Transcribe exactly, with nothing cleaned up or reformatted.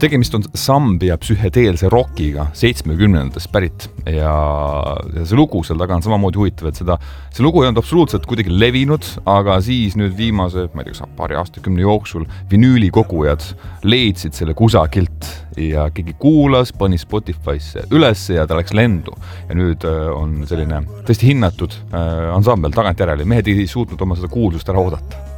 tegemist on Zambia psühhedeelse rockiga seitsmekümnendatest pärit ja, ja see lugu seal taga on samamoodi huvitav, et seda, see lugu ei olnud absoluutselt kuidagi levinud, aga siis nüüd viimase, ma ei tea, kas paari aastakümne jooksul vinüülikogujad leidsid selle kusagilt ja keegi kuulas, pani Spotify'sse üles ja ta läks lendu ja nüüd on selline tõesti hinnatud ansambel tagantjärele, mehed ei suutnud oma seda kuulsust ära oodata.